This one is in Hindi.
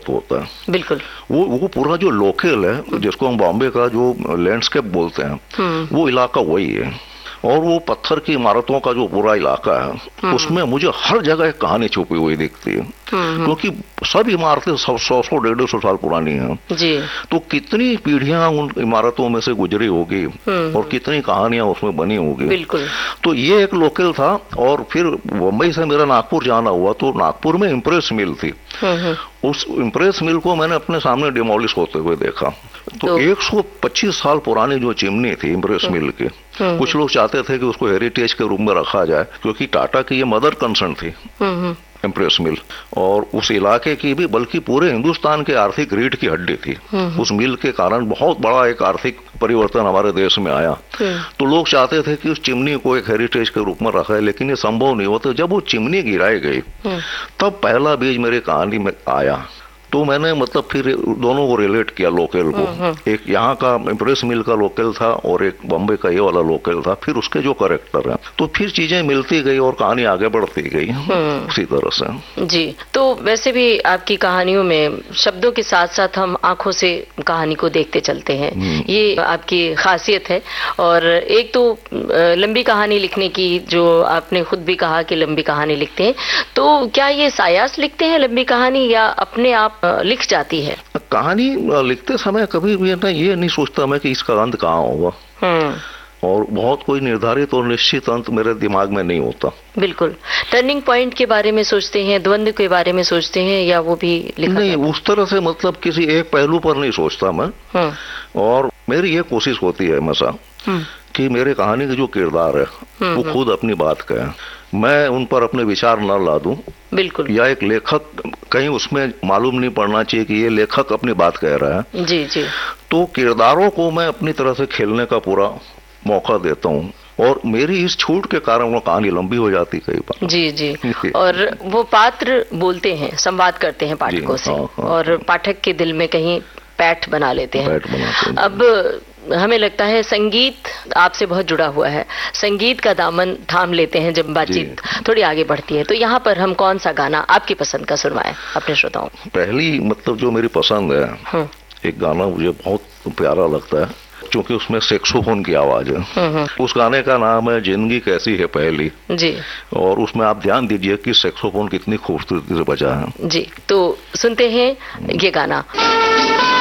होता है। बिल्कुल। वो पूरा जो लोकल है, जिसको हम बॉम्बे का जो लैंडस्केप बोलते हैं, वो इलाका वही है। और वो पत्थर की इमारतों का जो पूरा इलाका है, उसमें मुझे हर जगह एक कहानी छुपी हुई दिखती है, क्योंकि सब इमारतें 100-100, 150 साल पुरानी हैं जी। तो कितनी पीढ़ियां उन इमारतों में से गुजरी होगी और कितनी कहानियां उसमें बनी होगी। बिल्कुल। तो ये एक लोकल था। और फिर मुंबई से मेरा नागपुर जाना हुआ, तो नागपुर में इम्प्रेस मिल थी। उस इम्प्रेस मिल को मैंने अपने सामने डिमोलिश होते हुए देखा। तो 125 साल पुरानी जो चिमनी थी इम्प्रेस मिल की, कुछ लोग चाहते थे कि उसको हेरिटेज के रूप में रखा जाए, क्योंकि टाटा की ये मदर कंसर्न थी इम्प्रेस मिल, और उस इलाके की भी, बल्कि पूरे हिंदुस्तान के आर्थिक रीढ़ की हड्डी थी। उस मिल के कारण बहुत बड़ा एक आर्थिक परिवर्तन हमारे देश में आया। तो लोग चाहते थे कि उस चिमनी को एक हेरिटेज के रूप में रखा है, लेकिन ये संभव नहीं होता। जब वो चिमनी गिराई गई, तब पहला बीज मेरी कहानी में आया। तो मैंने मतलब फिर दोनों को रिलेट किया लोकल को। एक यहाँ का इम्प्रेस मिल का लोकल था और एक बॉम्बे का ये वाला लोकल था। फिर उसके जो कैरेक्टर है, तो फिर चीजें मिलती गई और कहानी आगे बढ़ती गई उसी तरह से। जी। तो वैसे भी आपकी कहानियों में शब्दों के साथ साथ हम आंखों से कहानी को देखते चलते हैं, ये आपकी खासियत है। और एक तो लंबी कहानी लिखने की, जो आपने खुद भी कहा कि लंबी कहानी लिखते हैं, तो क्या ये सायास लिखते हैं लंबी कहानी, या अपने आप लिख जाती है? कहानी लिखते समय कभी भी ना ये नहीं सोचता मैं कि इसका अंत कहाँ होगा, और बहुत कोई निर्धारित और निश्चित अंत मेरे दिमाग में नहीं होता। बिल्कुल। टर्निंग पॉइंट के बारे में सोचते हैं, द्वंद्व के बारे में सोचते हैं, या वो भी लिखा नहीं, उस तरह से मतलब किसी एक पहलू पर नहीं सोचता मैं। और मेरी ये कोशिश होती है हमेशा कि मेरे कहानी के जो किरदार है वो खुद अपनी बात कहें, मैं उन पर अपने विचार न ला दूं। बिल्कुल। या एक लेखक, कहीं उसमें मालूम नहीं पड़ना चाहिए कि ये लेखक अपनी बात कह रहा है। जी जी। तो किरदारों को मैं अपनी तरह से खेलने का पूरा मौका देता हूँ, और मेरी इस छूट के कारण वो कहानी लंबी हो जाती कई बार। जी जी। और वो पात्र बोलते हैं, संवाद करते हैं पाठकों से, और पाठक के दिल में कहीं पैठ बना लेते हैं। अब हमें लगता है संगीत आपसे बहुत जुड़ा हुआ है, संगीत का दामन थाम लेते हैं जब बातचीत थोड़ी आगे बढ़ती है। तो यहाँ पर हम कौन सा गाना आपकी पसंद का सुनवाएं अपने श्रोताओं? पहली मतलब जो मेरी पसंद है, एक गाना मुझे बहुत प्यारा लगता है, क्योंकि उसमें सैक्सोफोन की आवाज है। उस गाने का नाम है जिंदगी कैसी है पहली जी। और उसमें आप ध्यान दीजिए कि सैक्सोफोन कितनी खूबसूरती से बजा है। जी। तो सुनते हैं ये गाना।